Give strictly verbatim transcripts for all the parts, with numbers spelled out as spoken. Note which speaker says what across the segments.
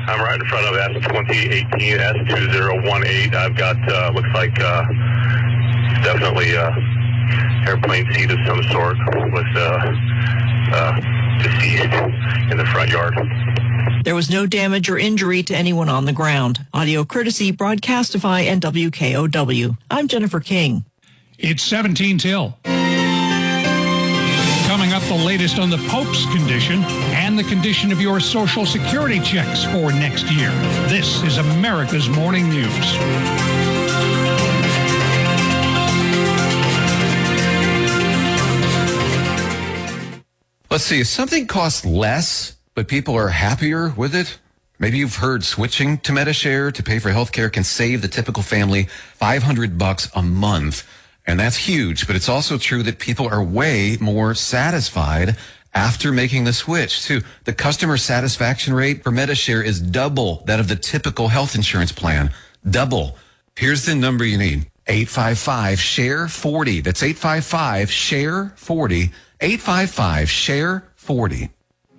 Speaker 1: I'm right in front of S twenty eighteen S two zero one eight. I've got, uh, looks like, uh, definitely uh airplane seat of some sort with uh, uh, deceased in the front yard.
Speaker 2: There was no damage or injury to anyone on the ground. Audio courtesy Broadcastify and W K O W. I'm Jennifer King.
Speaker 3: It's seventeen till. Coming up, the latest on the Pope's condition and the condition of your Social Security checks for next year. This is America's Morning News.
Speaker 4: Let's see, if something costs less, but people are happier with it, maybe you've heard switching to Medi-Share to pay for healthcare can save the typical family five hundred bucks a month. And that's huge, but it's also true that people are way more satisfied after making the switch, too. The customer satisfaction rate for Medi-Share is double that of the typical health insurance plan. Double. Here's the number you need. eight five five, share forty. That's eight five five, share forty. eight five five, share forty.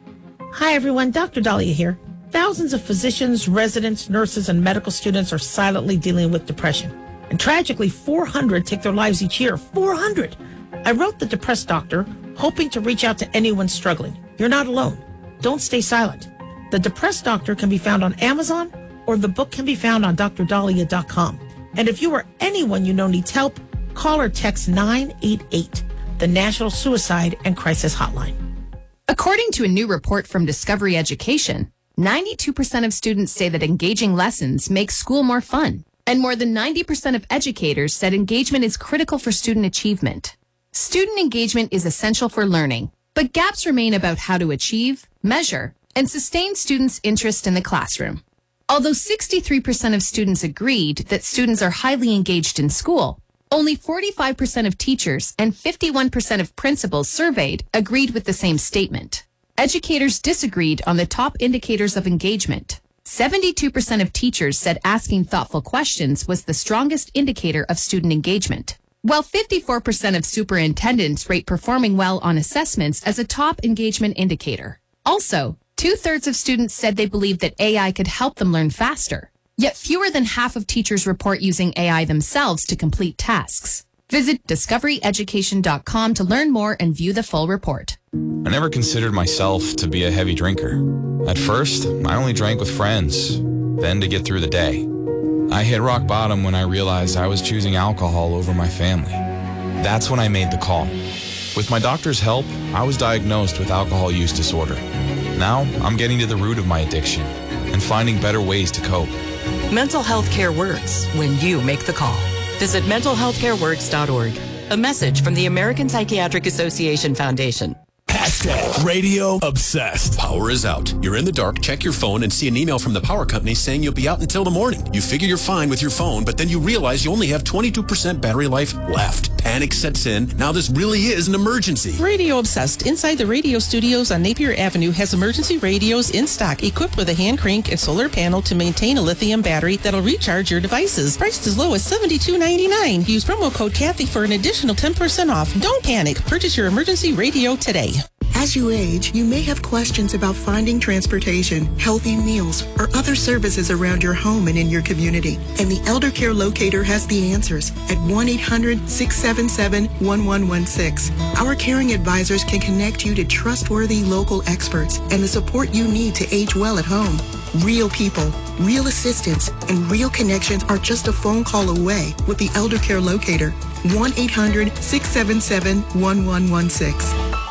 Speaker 5: Hi, everyone. Doctor Dahlia here. Thousands of physicians, residents, nurses, and medical students are silently dealing with depression. And tragically, four hundred take their lives each year. four hundred! I wrote The Depressed Doctor, hoping to reach out to anyone struggling. You're not alone. Don't stay silent. The Depressed Doctor can be found on Amazon, or the book can be found on d r dahlia dot com. And if you or anyone you know needs help, call or text nine eight eight, the National Suicide and Crisis Hotline.
Speaker 6: According to a new report from Discovery Education, ninety-two percent of students say that engaging lessons make school more fun. And more than ninety percent of educators said engagement is critical for student achievement. Student engagement is essential for learning, but gaps remain about how to achieve, measure, and sustain students' interest in the classroom. Although sixty-three percent of students agreed that students are highly engaged in school, only forty-five percent of teachers and fifty-one percent of principals surveyed agreed with the same statement. Educators disagreed on the top indicators of engagement. seventy-two percent of teachers said asking thoughtful questions was the strongest indicator of student engagement, while fifty-four percent of superintendents rate performing well on assessments as a top engagement indicator. Also, two-thirds of students said they believed that A I could help them learn faster. Yet fewer than half of teachers report using A I themselves to complete tasks. Visit discovery education dot com to learn more and view the full report.
Speaker 7: I never considered myself to be a heavy drinker. At first, I only drank with friends, then to get through the day. I hit rock bottom when I realized I was choosing alcohol over my family. That's when I made the call. With my doctor's help, I was diagnosed with alcohol use disorder. Now, I'm getting to the root of my addiction and finding better ways to cope.
Speaker 8: Mental health care works when you make the call. Visit mental health care works dot org. A message from the American Psychiatric Association Foundation.
Speaker 9: Hashtag Radio Obsessed.
Speaker 10: Power is out. You're in the dark, check your phone, and see an email from the power company saying you'll be out until the morning. You figure you're fine with your phone, but then you realize you only have twenty-two percent battery life left. Panic sets in. Now this really is an emergency.
Speaker 11: Radio Obsessed, inside the radio studios on Napier Avenue, has emergency radios in stock, equipped with a hand crank and solar panel to maintain a lithium battery that'll recharge your devices. Priced as low as seventy-two ninety-nine. Use promo code Kathy for an additional ten percent off. Don't panic. Purchase your emergency radio today.
Speaker 12: As you age, you may have questions about finding transportation, healthy meals, or other services around your home and in your community. And the Elder Care Locator has the answers at one eight hundred six seven seven one one one six. Our caring advisors can connect you to trustworthy local experts and the support you need to age well at home. Real people, real assistance, and real connections are just a phone call away with the Elder Care Locator. one eight hundred six seven seven one one one six.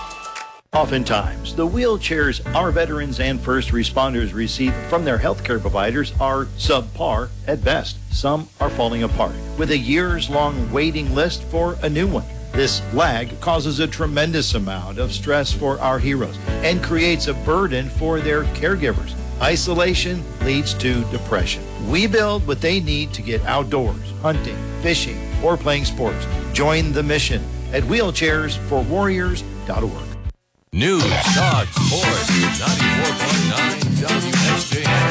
Speaker 13: Oftentimes, the wheelchairs our veterans and first responders receive from their healthcare providers are subpar at best. Some are falling apart, with a years-long waiting list for a new one. This lag causes a tremendous amount of stress for our heroes and creates a burden for their caregivers. Isolation leads to depression. We build what they need to get outdoors, hunting, fishing, or playing sports. Join the mission at wheelchairs for warriors dot org.
Speaker 9: News, Dog, Sports, ninety-four point nine W S J M.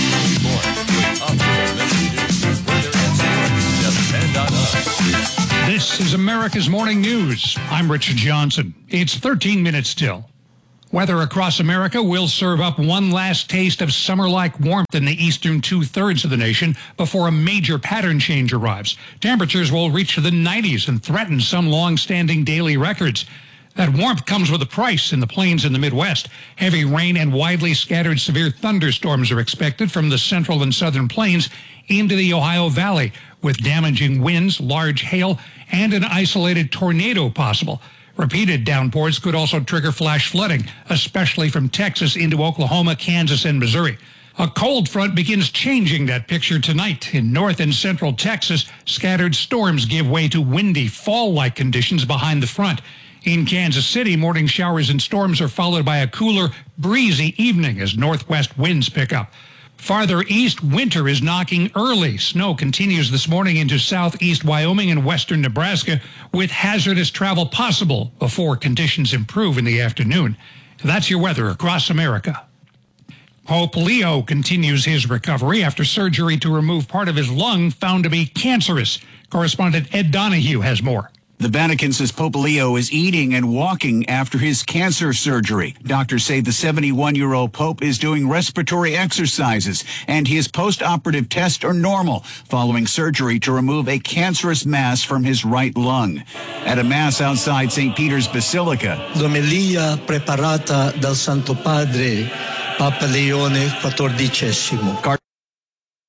Speaker 9: With up-to-the-minute news, weather and sports, depend on us.
Speaker 3: This is America's Morning News. I'm Richard Johnson. It's thirteen minutes till. Weather across America will serve up one last taste of summer-like warmth in the eastern two-thirds of the nation before a major pattern change arrives. Temperatures will reach the nineties and threaten some long-standing daily records. That warmth comes with a price in the plains and the Midwest. Heavy rain and widely scattered severe thunderstorms are expected from the central and southern plains into the Ohio Valley, with damaging winds, large hail, and an isolated tornado possible. Repeated downpours could also trigger flash flooding, especially from Texas into Oklahoma, Kansas, and Missouri. A cold front begins changing that picture tonight. In north and central Texas, scattered storms give way to windy, fall-like conditions behind the front. In Kansas City, morning showers and storms are followed by a cooler, breezy evening as northwest winds pick up. Farther east, winter is knocking early. Snow continues this morning into southeast Wyoming and western Nebraska, with hazardous travel possible before conditions improve in the afternoon. That's your weather across America. Pope Leo continues his recovery after surgery to remove part of his lung found to be cancerous. Correspondent Ed Donahue has more.
Speaker 14: The Vatican says Pope Leo is eating and walking after his cancer surgery. Doctors say the seventy-one-year-old Pope is doing respiratory exercises, and his post-operative tests are normal following surgery to remove a cancerous mass from his right lung. At a mass outside Saint Peter's Basilica,
Speaker 15: L'omelia preparata dal Santo Padre, Papa Leone quattordicesimo.